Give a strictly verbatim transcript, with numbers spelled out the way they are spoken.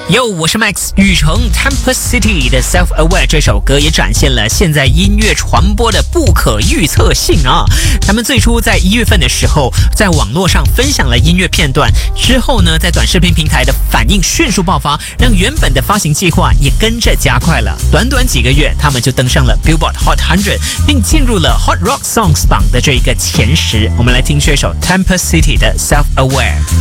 Yo， 我是 Max 雨橙 Temper City 的 Self Aware 这首歌也展现了现在音乐传播的不可预测性啊！他们最初在一月份的时候，在网络上分享了音乐片段，之后呢，在短视频平台的反应迅速爆发，让原本的发行计划也跟着加快了。短短几个月，他们就登上了 Billboard Hot 一百，并进入了 Hot Rock Songs 榜的这一个前十。我们来听这首 Temper City 的 Self Aware。